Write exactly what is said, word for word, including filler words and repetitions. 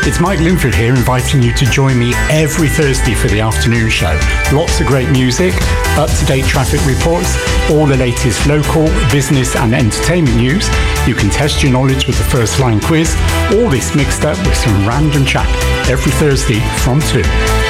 It's Mike Linfield here, inviting you to join me every Thursday for the afternoon show. Lots of great music, up-to-date traffic reports, all the latest local, business and entertainment news. You can test your knowledge with the First Line quiz, all this mixed up with some random chat every Thursday from two.